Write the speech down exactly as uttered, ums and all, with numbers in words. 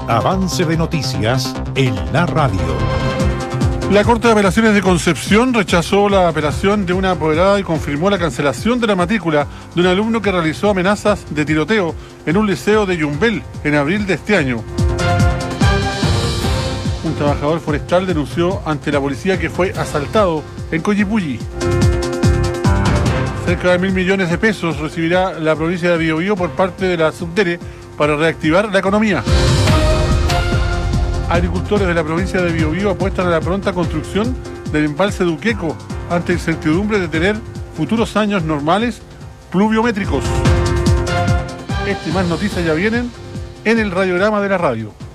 Avance de noticias en la radio. La Corte de Apelaciones de Concepción rechazó la apelación de una apoderada y confirmó la cancelación de la matrícula de un alumno que realizó amenazas de tiroteo en un liceo de Yumbel en abril de este año. Un trabajador forestal denunció ante la policía que fue asaltado en Coyipulli. Cerca de mil millones de pesos recibirá la provincia de Biobío por parte de la Subdere para reactivar la economía. Agricultores de la provincia de Biobío apuestan a la pronta construcción del embalse de Uqueco ante incertidumbre de tener futuros años normales pluviométricos. Este y más noticias ya vienen en el radiograma de la radio.